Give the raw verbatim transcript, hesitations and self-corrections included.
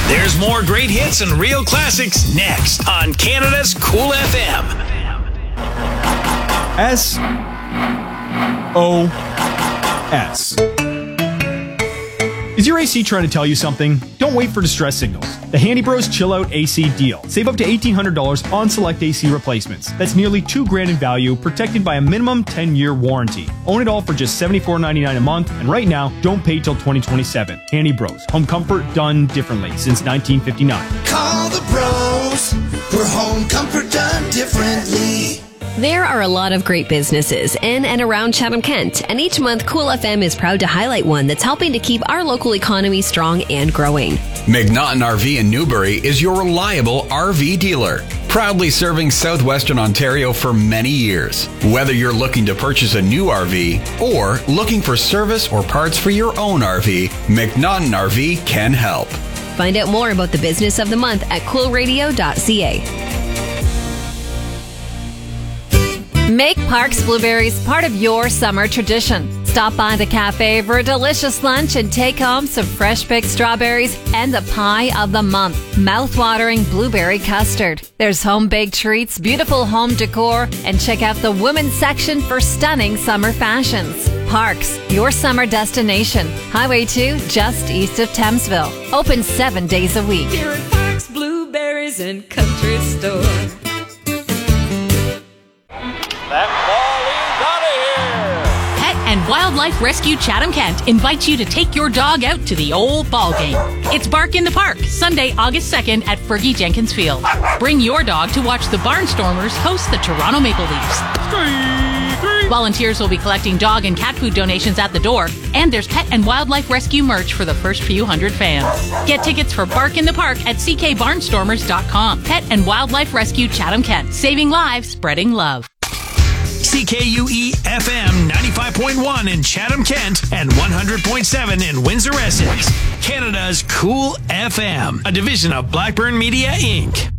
There's more great hits and real classics next on Canada's Cool F M. S O S. Is your A C trying to tell you something? Don't wait for distress signals. The Handy Bros Chill Out A C deal. Save up to eighteen hundred dollars on select A C replacements. That's nearly two grand in value, protected by a minimum ten-year warranty. Own it all for just seventy-four ninety-nine a month, and right now, don't pay till twenty twenty-seven. Handy Bros. Home comfort done differently since nineteen fifty-nine. Call the bros for home comfort done differently. There are a lot of great businesses in and around Chatham-Kent, and each month Cool F M is proud to highlight one that's helping to keep our local economy strong and growing. McNaughton R V in Newbury is your reliable R V dealer, proudly serving southwestern Ontario for many years. Whether you're looking to purchase a new R V or looking for service or parts for your own R V, McNaughton R V can help. Find out more about the business of the month at cool radio dot c a. Make Parks Blueberries part of your summer tradition. Stop by the cafe for a delicious lunch and take home some fresh-picked strawberries and the pie of the month, mouth-watering blueberry custard. There's home-baked treats, beautiful home decor, and check out the women's section for stunning summer fashions. Parks, your summer destination. Highway two, just east of Thamesville. Open seven days a week. Here at Parks Blueberries and Country Store. That ball is out of here. Pet and Wildlife Rescue Chatham-Kent invites you to take your dog out to the old ball game. It's Bark in the Park, Sunday, August second at Fergie Jenkins Field. Bring your dog to watch the Barnstormers host the Toronto Maple Leafs. Volunteers will be collecting dog and cat food donations at the door, and there's Pet and Wildlife Rescue merch for the first few hundred fans. Get tickets for Bark in the Park at c k barnstormers dot com. Pet and Wildlife Rescue Chatham-Kent, saving lives, spreading love. C K U E F M ninety-five point one in Chatham-Kent and one hundred point seven in Windsor, Essex. Canada's Cool F M, a division of Blackburn Media, Incorporated.